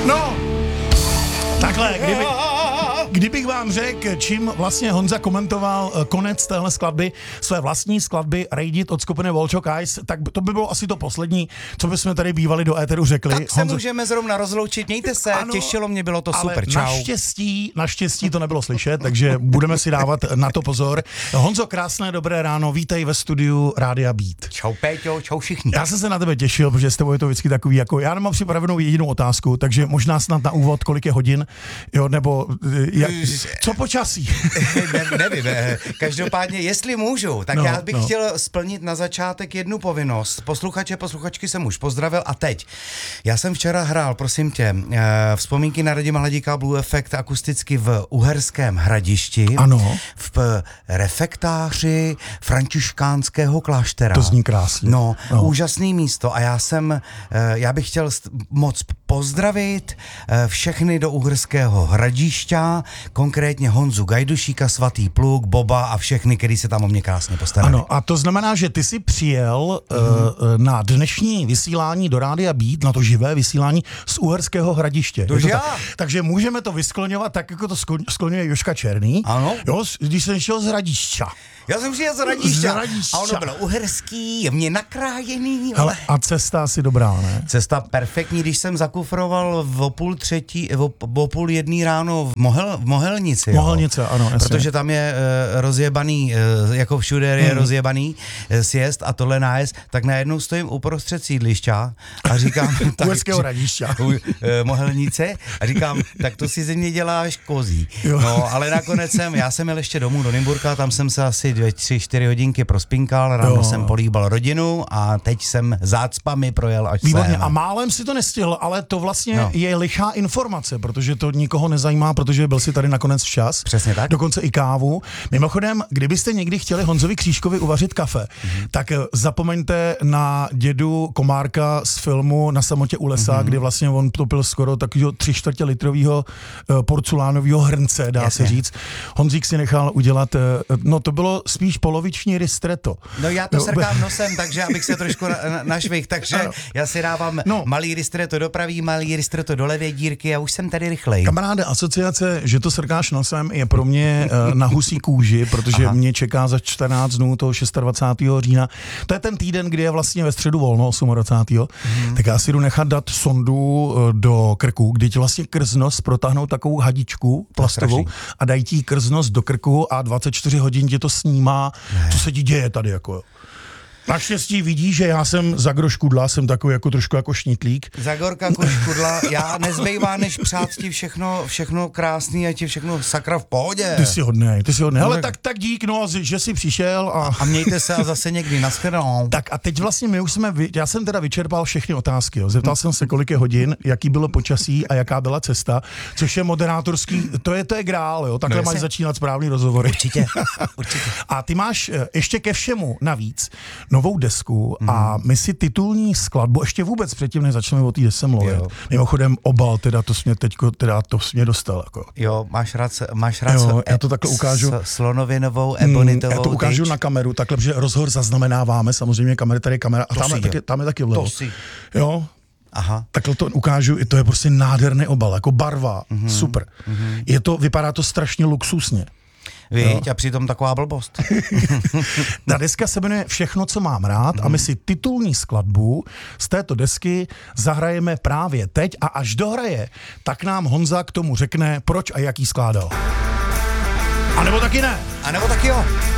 No, takhle, kdybych vám řekl, čím vlastně Honza komentoval konec téhle skladby, své vlastní skladby Raidit od skupiny Volchok Eyes, tak to by bylo asi to poslední, co bychom tady bývali do éteru řekli. Tak se můžeme zrovna rozloučit, mějte se, ano, těšilo mě, bylo to super, čau. Naštěstí to nebylo slyšet, takže budeme si dávat na to pozor. Honzo, krásné dobré ráno, vítej ve studiu Rádia Beat. Čau Péťo, čau všichni. Já jsem se na tebe těšil, protože s tebou je to vždycky takový, jako já nemám připravenou jedinou otázku, takže možná snad na úvod, kolik je hodin, jo, nebo co počasí? Nevím, každopádně, jestli můžu, tak já bych chtěl splnit na začátek jednu povinnost. Posluchačky jsem už pozdravil a teď. Já jsem včera hrál, prosím tě, vzpomínky na Radima Hladíka Blue Effect akusticky v Uherském Hradišti. Ano. V refektáři františkánského kláštera. To zní krásně. No, úžasný místo a já bych chtěl moc pozdravit všechny do Uherského Hradišťa, konkrétně Honzu Gajdušíka, Svatý Pluk, Boba a všechny, kteří se tam o mě krásně postarali. Ano, a to znamená, že ty jsi přijel na dnešní vysílání do Rádia Beat, na to živé vysílání z Uherského Hradiště. Takže můžeme to vyskloňovat tak, jako to skloňuje Jožka Černý. Ano. Jo, když jsem šel z Hradišťa. Já jsem přijel z Hradišťa. A ono bylo uherský, mě nakrájený. Hele, a cesta asi dobrá, ne? Cesta perfektní, když jsem zakufroval o půl jedný ráno v Mohelnici. Mohelnice, ano. Jasně. Protože tam je rozjebaný, jako všude je rozjebaný sjezd a tohle nájezd, tak najednou stojím uprostřed sídlišťa a říkám... Uherského Hradišťa. Mohelnice a říkám, tak to si ze mě děláš kozí. Jo. No, ale nakonec já jsem jel ještě domů do Nymburka, tam jsem se asi 2-3-4 hodinky prospinkal, ráno jsem políbal rodinu a teď jsem zácpami projel až výborně, a málem si to nestihl, ale to vlastně je lichá informace, protože to nikoho nezajímá, protože byl si tady nakonec včas. Přesně tak. Dokonce i kávu. Mimochodem, kdybyste někdy chtěli Honzovi Křížkovi uvařit kafe, tak zapomeňte na dědu Komárka z filmu Na samotě u lesa, kdy vlastně on topil skoro takového 3/4 litrového porcelánového hrnce, dá se říct. Honzík si nechal udělat, to bylo spíš poloviční ristretto. No já to srkám nosem, takže abych se trošku našvih, takže já si dávám malý ristretto do pravý, malý ristretto do levé dírky a už jsem tady rychlej. Kamaráde, asociace, že to srkáš nosem, je pro mě na husí kůži, protože mě čeká za 14 dnů toho 26. října. To je ten týden, kdy je vlastně ve středu volno, 28. Tak já si jdu nechat dát sondu do krku, kdy ti vlastně krz nos protáhnou takovou hadičku plastovou a dají ti krz nos do krku a 24 hodin tě to snímá, co se ti děje tady jako. Naštěstí vidí, že já jsem Zagor Škudla, jsem takový jako trošku jako šnitlík. Zagorka jako Škudla, já nezbývá, než přát ti všechno krásný a ti všechno sakra v pohodě. Ty jsi hodnej. Hele, tak dík, že jsi přišel a mějte se a zase někdy nashledanou. Tak a teď vlastně já jsem teda vyčerpal všechny otázky, jo. Zeptal jsem se, kolik je hodin, jaký bylo počasí a jaká byla cesta, což je moderátorský, to je grál, jo. Takhle máš začínat správný rozhovory. Určitě. A ty máš ještě ke všemu navíc novou desku a my si titulní skladbu, ještě vůbec předtím, než začneme o té desce mluvit. Mimochodem obal, to jsi mě dostal. Jako. Jo, máš rád já to takhle ukážu. Slonovinovou, ebonitovou. Já to ukážu na kameru, takhle, protože rozhovor zaznamenáváme, samozřejmě tady je kamera a tam je taky vlevo. Jo. Aha. Takhle to ukážu, to je prostě nádherný obal, jako barva, super. Vypadá to strašně luxusně. Víď, a přitom taková blbost. Ta deska se jmenuje Všechno, co mám rád a my si titulní skladbu z této desky zahrajeme právě teď a až dohraje, tak nám Honza k tomu řekne, proč a jaký skládal. A nebo taky ne. A nebo taky jo.